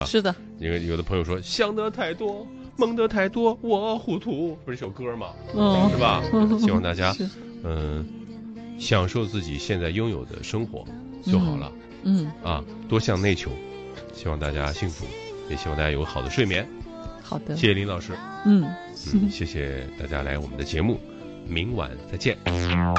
是的， 有的朋友说想得太多，梦得太多，我糊涂，不是一首歌吗？是吧？希望大家享受自己现在拥有的生活就好了。多向内求，希望大家幸福，也希望大家有好的睡眠。 好的， 谢谢林老师。谢谢大家来我们的节目，明晚再见。